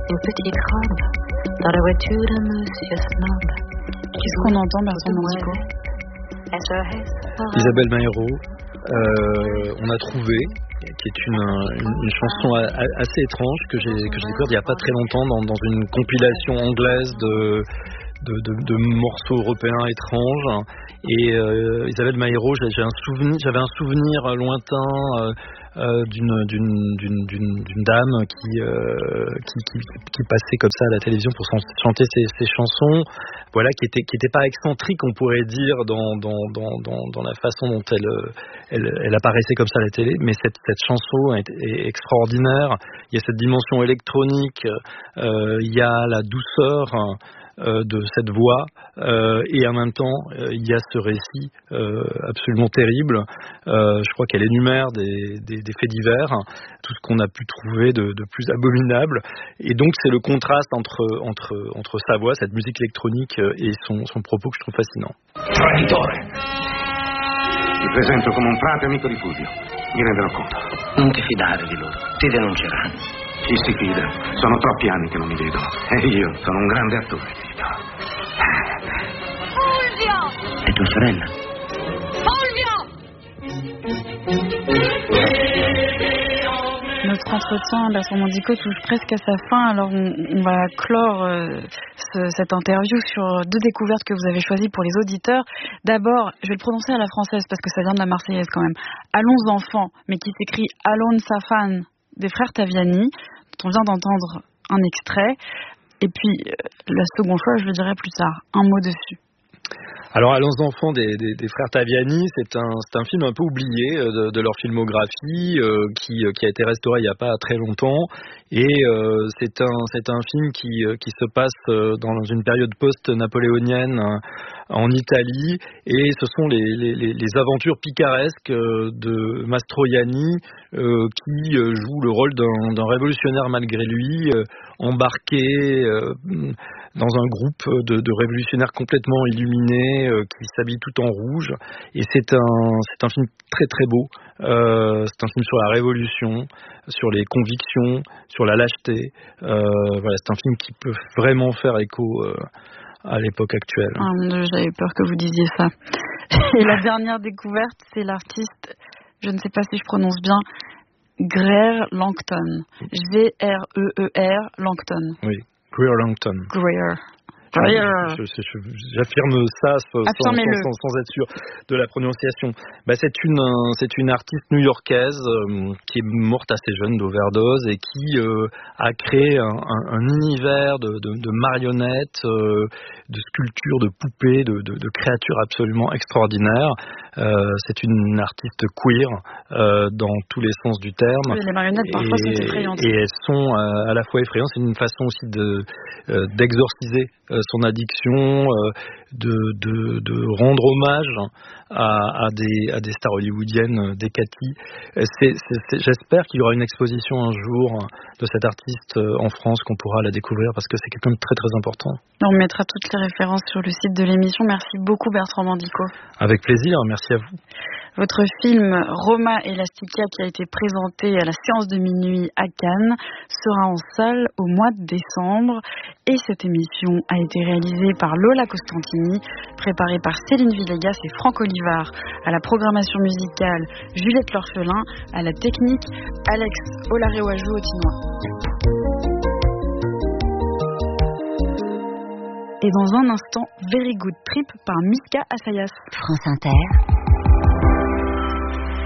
une petite robe dans la voiture de Monsieur Snob. Qu'est-ce qu'on entend, Bertrand Mandico? Isabelle Maïro, on a trouvé, qui est une chanson assez étrange que j'ai découverte il n'y a pas très longtemps dans une compilation anglaise de morceaux européens étranges. Et Isabelle Maïro, j'avais un souvenir lointain d'une dame qui passait comme ça à la télévision pour chanter ses chansons, voilà, qui était pas excentrique, on pourrait dire, dans la façon dont elle apparaissait comme ça à la télé, mais cette chanson est extraordinaire. Il y a cette dimension électronique, il y a la douceur de cette voix, et en même temps il y a ce récit absolument terrible. Je crois qu'elle énumère des faits divers, tout ce qu'on a pu trouver de plus abominable, et donc c'est le contraste entre sa voix, cette musique électronique, et son propos que je trouve fascinant. Traditore! Ti presento come un frate amico di Fulvio. Mi renderò conto. Non ti fidare di loro, ti denunceranno. Chi si fida? Sono troppi anni che non mi vedono. E io sono un grande attore, Tito. Fulvio! È tua sorella? Fulvio! Notre entretien, Bertrand Mandico, touche presque à sa fin. Alors on va clore cette interview sur deux découvertes que vous avez choisies pour les auditeurs. D'abord, je vais le prononcer à la française parce que ça vient de la Marseillaise quand même. Allons enfants, mais qui s'écrit Allons Safan, des frères Taviani, dont on vient d'entendre un extrait. Et puis, la seconde fois, je le dirai plus tard. Un mot dessus. Alors, Allons enfants des frères Taviani, c'est un film un peu oublié de leur filmographie, qui a été restauré il n'y a pas très longtemps, et c'est un film qui se passe dans une période post-napoléonienne en Italie, et ce sont les aventures picaresques de Mastroianni, qui joue le rôle d'un révolutionnaire malgré lui, embarqué dans un groupe de révolutionnaires complètement illuminés, qui s'habillent tout en rouge, et c'est un film très très beau. C'est un film sur la révolution, sur les convictions, sur la lâcheté. Voilà, c'est un film qui peut vraiment faire écho à l'époque actuelle. Ah mon Dieu, j'avais peur que vous disiez ça. Et la dernière découverte, c'est l'artiste, je ne sais pas si je prononce bien, Greer Langton. G-R-E-E-R Langton. Oui, Greer Langton. Greer. J'affirme ça sans être sûr de la prononciation. C'est une artiste new-yorkaise qui est morte assez jeune d'overdose et qui a créé un univers de marionnettes, de sculptures, de poupées, de créatures absolument extraordinaires. C'est une artiste queer dans tous les sens du terme. Oui, les marionnettes parfois sont effrayantes. Et elles sont à la fois effrayantes. C'est une façon aussi d'exorciser son addiction, de rendre hommage à des stars hollywoodiennes, des Cathy. J'espère qu'il y aura une exposition un jour de cette artiste en France, qu'on pourra la découvrir, parce que c'est quelqu'un de très très important. On mettra toutes les références sur le site de l'émission. Merci beaucoup Bertrand Mandico. Avec plaisir, merci à vous. Votre film Roma Elastica, qui a été présenté à la séance de minuit à Cannes, sera en salle au mois de décembre. Et cette émission a été réalisée par Lola Costantini, préparée par Céline Villegas et Franck Olivard. À la programmation musicale, Juliette L'Orphelin. À la technique, Alex Olarewaju-Otinois. Et dans un instant, Very Good Trip par Miska Assayas. France Inter.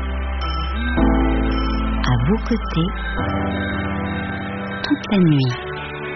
À vos côtés, toute la nuit.